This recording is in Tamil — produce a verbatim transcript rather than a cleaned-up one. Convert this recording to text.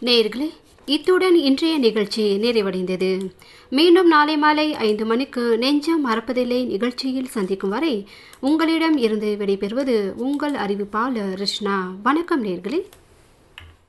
நேயர்களே, இத்துடன் இன்றைய நிகழ்ச்சி நிறைவடைந்தது. மீண்டும் நாளை மாலை ஐந்து மணிக்கு நெஞ்சம் மறப்பதில்லை நிகழ்ச்சியில் சந்திக்கும் வரை உங்களிடம் இருந்து விடைபெறுவது உங்கள் அறிவிப்பாளர் ரிஷ்ணா. வணக்கம் நேயர்களே.